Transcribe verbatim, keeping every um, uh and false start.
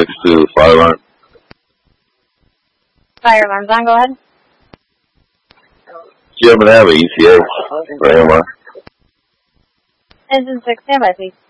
next to the fire alarm. Fire alarm's on, go ahead. Do you happen to have an E T A for A M R? Engine six, stand by, please.